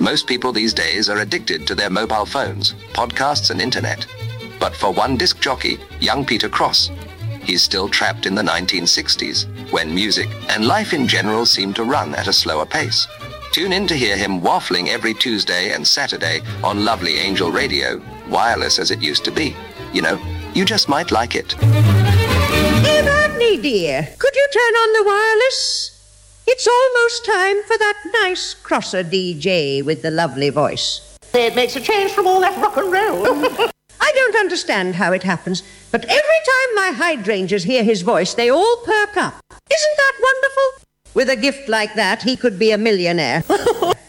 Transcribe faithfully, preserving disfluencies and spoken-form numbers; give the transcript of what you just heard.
Most people these days are addicted to their mobile phones, podcasts and internet. But for one disc jockey, young Peter Cross, he's still trapped in the nineteen sixties, when music and life in general seemed to run at a slower pace. Tune in to hear him waffling every Tuesday and Saturday on lovely Angel Radio, wireless as it used to be. You know, you just might like it. Hey, Rodney, dear, could you turn on the wireless? It's almost time for that nice crosser D J with the lovely voice. It makes a change from all that rock and roll. I don't understand how it happens, but every time my hydrangeas hear his voice, they all perk up. Isn't that wonderful? With a gift like that, he could be a millionaire.